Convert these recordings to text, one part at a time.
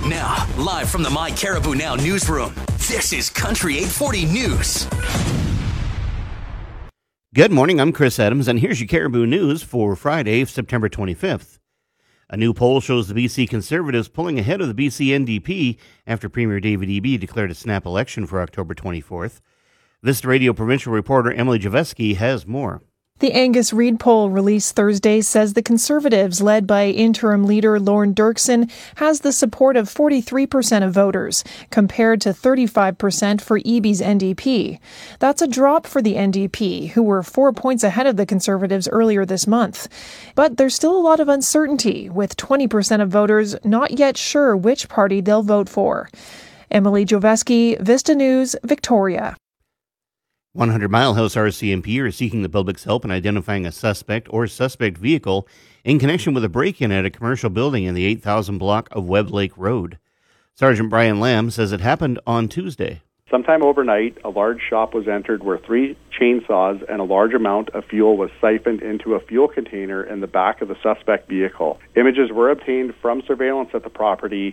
Now, live from the My Caribou Now newsroom, this is Country 840 News. Good morning, I'm Chris Adams, and here's your Caribou News for Friday, September 25th. A new poll shows the BC Conservatives pulling ahead of the BC NDP after Premier David Eby declared a snap election for October 24th. Vista Radio provincial reporter Emily Javeski has more. The Angus Reid poll released Thursday says the Conservatives, led by interim leader Lorne Dirksen, has the support of 43% of voters, compared to 35% for Eby's NDP. That's a drop for the NDP, who were 4 points ahead of the Conservatives earlier this month. But there's still a lot of uncertainty, with 20% of voters not yet sure which party they'll vote for. Emily Javeski, Vista News, Victoria. 100 Mile House RCMP are seeking the public's help in identifying a suspect or suspect vehicle in connection with a break-in at a commercial building in the 8,000 block of Webb Lake Road. Sergeant Brian Lamb says it happened on Tuesday. Sometime overnight, a large shop was entered where 3 chainsaws and a large amount of fuel was siphoned into a fuel container in the back of the suspect vehicle. Images were obtained from surveillance at the property.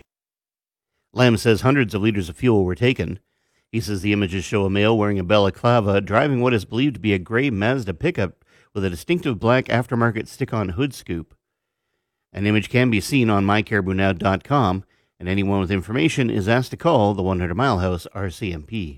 Lamb says hundreds of liters of fuel were taken. He says the images show a male wearing a balaclava driving what is believed to be a gray Mazda pickup with a distinctive black aftermarket stick-on hood scoop. An image can be seen on mycaribounow.com, and anyone with information is asked to call the 100 Mile House RCMP.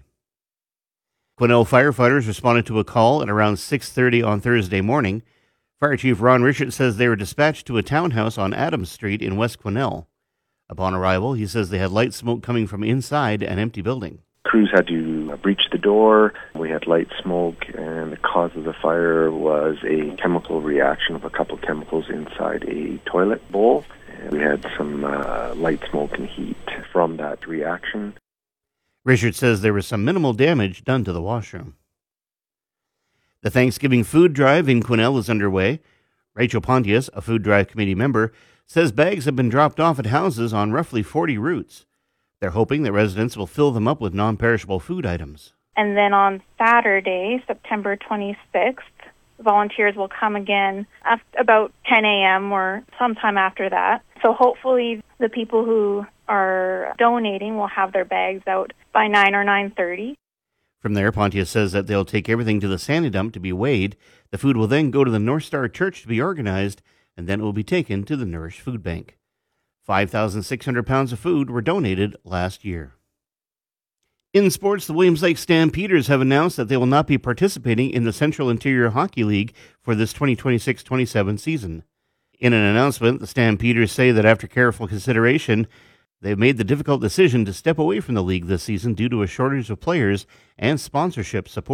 Quesnel firefighters responded to a call at around 6:30 on Thursday morning. Fire Chief Ron Richards says they were dispatched to a townhouse on Adams Street in West Quesnel. Upon arrival, he says they had light smoke coming from inside an empty building. Crews had to breach the door. We had light smoke, and the cause of the fire was a chemical reaction of a couple of chemicals inside a toilet bowl. And we had some light smoke and heat from that reaction. Richard says there was some minimal damage done to the washroom. The Thanksgiving food drive in Quesnel is underway. Rachel Pontius, a food drive committee member, says bags have been dropped off at houses on roughly 40 routes. They're hoping that residents will fill them up with non-perishable food items. And then on Saturday, September 26th, volunteers will come again at about 10 a.m. or sometime after that. So hopefully the people who are donating will have their bags out by 9 or 9:30. From there, Pontius says that they'll take everything to the Sandy Dump to be weighed. The food will then go to the North Star Church to be organized, and then it will be taken to the Nourish Food Bank. 5,600 pounds of food were donated last year. In sports, the Williams Lake Stampeders have announced that they will not be participating in the Central Interior Hockey League for this 2026-27 season. In an announcement, the Stampeders say that after careful consideration, they've made the difficult decision to step away from the league this season due to a shortage of players and sponsorship support.